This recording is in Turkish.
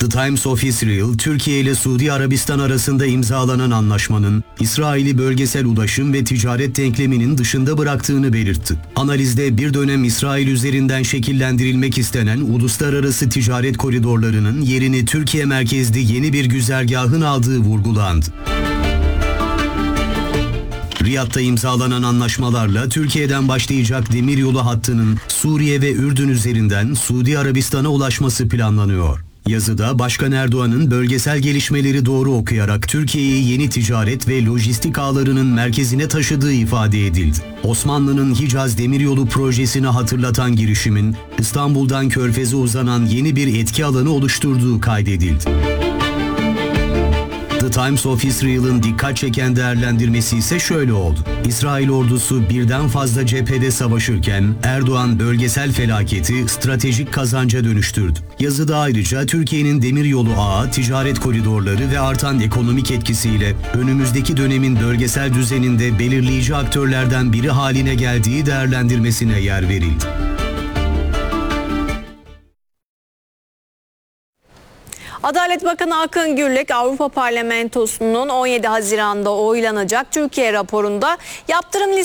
The Times of Israel, Türkiye ile Suudi Arabistan arasında imzalanan anlaşmanın İsrail'i bölgesel ulaşım ve ticaret denkleminin dışında bıraktığını belirtti. Analizde bir dönem İsrail üzerinden şekillendirilmek istenen uluslararası ticaret koridorlarının yerini Türkiye merkezli yeni bir güzergahın aldığı vurgulandı. Riyad'da imzalanan anlaşmalarla Türkiye'den başlayacak demiryolu hattının Suriye ve Ürdün üzerinden Suudi Arabistan'a ulaşması planlanıyor. Yazıda Başkan Erdoğan'ın bölgesel gelişmeleri doğru okuyarak Türkiye'yi yeni ticaret ve lojistik ağlarının merkezine taşıdığı ifade edildi. Osmanlı'nın Hicaz Demiryolu projesini hatırlatan girişimin İstanbul'dan Körfez'e uzanan yeni bir etki alanı oluşturduğu kaydedildi. The Times of Israel'ın dikkat çeken değerlendirmesi ise şöyle oldu. İsrail ordusu birden fazla cephede savaşırken Erdoğan bölgesel felaketi stratejik kazanca dönüştürdü. Yazıda ayrıca Türkiye'nin demiryolu ağı, ticaret koridorları ve artan ekonomik etkisiyle önümüzdeki dönemin bölgesel düzeninde belirleyici aktörlerden biri haline geldiği değerlendirmesine yer verildi. Adalet Bakanı Akın Gürlek, Avrupa Parlamentosu'nun 17 Haziran'da oylanacak Türkiye raporunda yaptırım